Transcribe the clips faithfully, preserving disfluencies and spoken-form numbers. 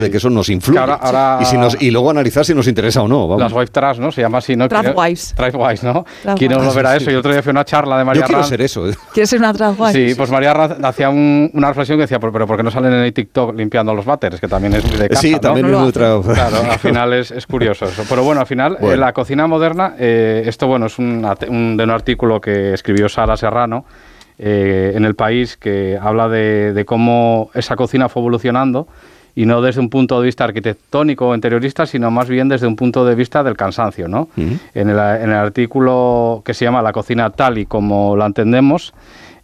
de que eso nos influye. Ahora, ahora, y, si nos, y luego analizar si nos interesa o no. Vamos. Las wife trash, ¿no? Se llama así, ¿no? Trashwives. Trashwives, ¿no? Trashwives. ¿Quién no lo verá Ah, sí, eso? sí. Yo otro día fui a una charla de María Yo quiero Ranz. ser eso. ¿Quieres ser una trashwife? Sí, pues María Ranz hacía un, una reflexión que decía, pero, pero ¿por qué no salen en el TikTok limpiando los váteres? Que también es muy de casa, Sí, ¿no? también No es lo muy tra- Claro, al final es, es curioso eso. Pero bueno, al final, Bueno. eh, la cocina moderna, eh, esto bueno, es un, un, de un artículo que escribió Sara Serrano eh, en El País, que habla de, de cómo esa cocina fue evolucionando, y no desde un punto de vista arquitectónico o interiorista, sino más bien desde un punto de vista del cansancio, ¿no? Uh-huh. En el, en el artículo que se llama La cocina tal y como la entendemos,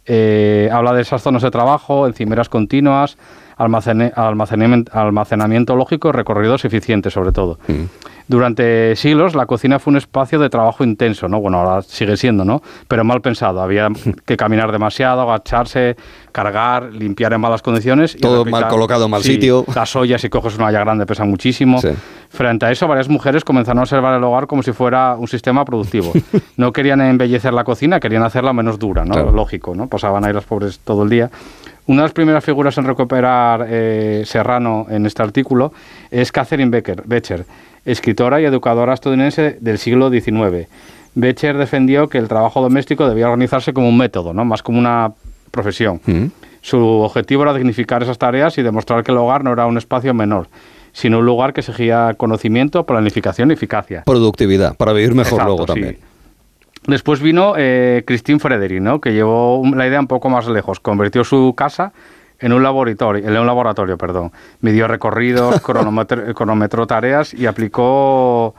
eh, habla de esas zonas de trabajo, encimeras continuas, almacene, almacenamiento, almacenamiento lógico y recorridos eficientes, sobre todo. Uh-huh. Durante siglos la cocina fue un espacio de trabajo intenso, ¿no? Bueno, ahora sigue siendo, ¿no? Pero mal pensado. Había que caminar demasiado, agacharse, cargar, limpiar en malas condiciones. Todo y mal colocado en mal sí, sitio. Las ollas, si coges una olla grande, pesan muchísimo. Sí. Frente a eso, varias mujeres comenzaron a observar el hogar como si fuera un sistema productivo. No querían embellecer la cocina, querían hacerla menos dura, ¿no? Claro. Lógico, ¿no? Pasaban ahí las pobres todo el día. Una de las primeras figuras en recuperar eh, Serrano en este artículo es Catherine Becker, Becher, escritora y educadora estadounidense del siglo diecinueve. Becher defendió que el trabajo doméstico debía organizarse como un método, ¿no? Más como una profesión. Mm. Su objetivo era dignificar esas tareas y demostrar que el hogar no era un espacio menor, sino un lugar que exigía conocimiento, planificación y eficacia. Productividad, para vivir mejor. Exacto, luego también. Sí. Después vino eh, Christine Frederick, ¿no? Que llevó la idea un poco más lejos. Convirtió su casa en un laboratorio, en un laboratorio, perdón. Midió recorridos, cronometró, cronometró tareas y aplicó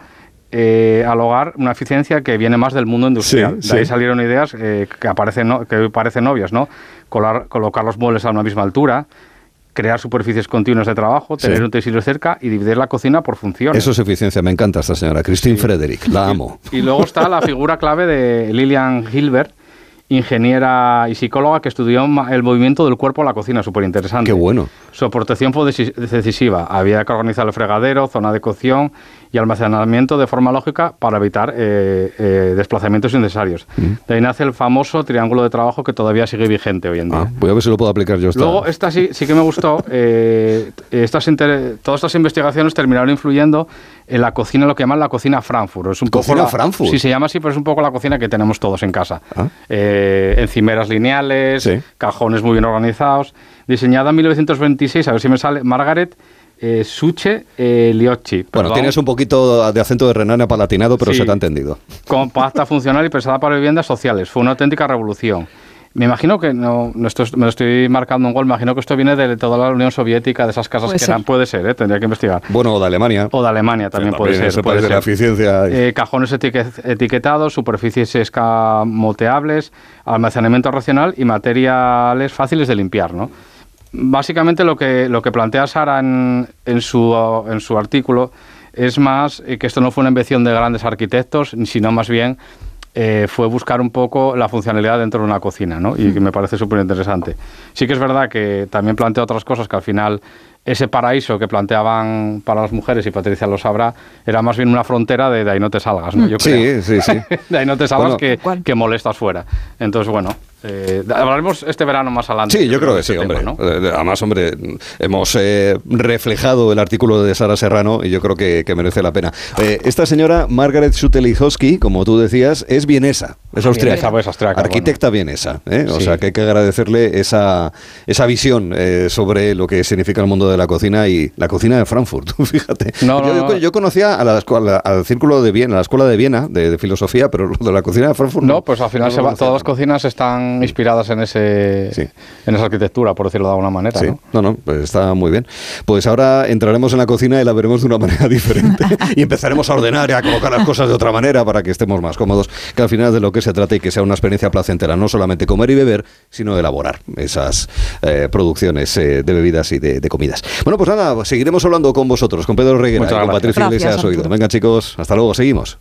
eh, al hogar una eficiencia que viene más del mundo industrial. Sí, de ahí sí. salieron ideas eh, que aparecen, ¿no? que parecen obvias, ¿no? Colar, colocar los muebles a una misma altura, crear superficies continuas de trabajo, tener sí. un utensilio cerca y dividir la cocina por funciones. Eso es eficiencia, me encanta esta señora, Christine sí. Frederick, la amo. Y, y luego está la figura clave de Lillian Gilbert, ingeniera y psicóloga que estudió el movimiento del cuerpo en la cocina, súper interesante. Qué bueno. Su aportación fue decisiva. Había que organizar el fregadero, zona de cocción y almacenamiento de forma lógica para evitar eh, eh, desplazamientos innecesarios. Mm. De ahí nace el famoso triángulo de trabajo que todavía sigue vigente hoy en día. Ah, voy a ver si lo puedo aplicar yo. Esta... Luego, esta sí, sí que me gustó. Eh, estas inter... Todas estas investigaciones terminaron influyendo en la cocina, lo que llaman la cocina Frankfurt. Es un ¿Cocina poco la... Frankfurt? Sí, se llama así, pero es un poco la cocina que tenemos todos en casa. ¿Ah? Eh, encimeras lineales, sí. cajones muy bien organizados. Diseñada en mil novecientos veintiséis, a ver si me sale, Margaret eh, Suche eh, Liocchi. Bueno, tienes un poquito de acento de Renania Palatinado, pero sí, se te ha entendido. Compacta, funcional y pensada para viviendas sociales. Fue una auténtica revolución. Me imagino que, no, no esto, me lo estoy marcando un gol, me imagino que esto viene de toda la Unión Soviética, de esas casas puede que ser. eran, puede ser, ¿eh? Tendría que investigar. Bueno, o de Alemania. O de Alemania también, sí, puede también ser. Puede ser. La eficiencia. Eh, cajones etiquet- etiquetados, superficies escamoteables, almacenamiento racional y materiales fáciles de limpiar, ¿no? Básicamente lo que, lo que plantea Sara en, en, su, en su artículo es más eh, que esto no fue una invención de grandes arquitectos, sino más bien eh, fue buscar un poco la funcionalidad dentro de una cocina, ¿no? Y que me parece súper interesante. Sí que es verdad que también plantea otras cosas que al final ese paraíso que planteaban para las mujeres, y Patricia lo sabrá, era más bien una frontera de, de ahí no te salgas, ¿no? Yo creo. Sí, sí, sí. De ahí no te salgas, bueno, que, que molestas fuera. Entonces, bueno, eh, hablaremos este verano más adelante. Sí, yo creo que sí, tema, hombre. ¿no? Además, hombre, hemos eh, reflejado el artículo de Sara Serrano y yo creo que, que merece la pena. Eh, esta señora, Margaret Schutelichowski, como tú decías, es vienesa, es austriaca. Es austriaca, arquitecta bueno. vienesa. ¿eh? O sí. sea, que hay que agradecerle esa, esa visión eh, sobre lo que significa el mundo de la cocina y la cocina de Frankfurt, fíjate. No, no, yo, no. yo conocía a la, a la, al círculo de Viena, a la escuela de Viena, de, de filosofía, pero lo de la cocina de Frankfurt no. No, pues al final no se va, todas las cocinas están inspiradas en ese sí. en esa arquitectura, por decirlo de alguna manera. Sí. ¿no? no, no, pues está muy bien. Pues ahora entraremos en la cocina y la veremos de una manera diferente y empezaremos a ordenar y a colocar las cosas de otra manera para que estemos más cómodos, que al final de lo que se trata y que sea una experiencia placentera, no solamente comer y beber, sino elaborar esas eh, producciones eh, de bebidas y de, de comidas. Bueno, pues nada, seguiremos hablando con vosotros, con Pedro Reguera y con Patricia Iglesias Oído. Venga, chicos, hasta luego, seguimos.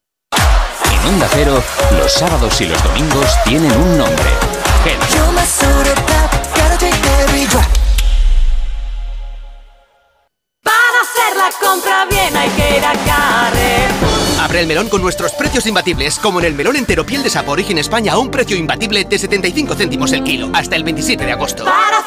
En Onda Cero, los sábados y los domingos tienen un nombre. Genio. Para hacer la compra bien hay que ir a Carrefour. Abre el melón con nuestros precios imbatibles, como en el melón entero piel de sapo Origen España a un precio imbatible de setenta y cinco céntimos el kilo, hasta el veintisiete de agosto. Para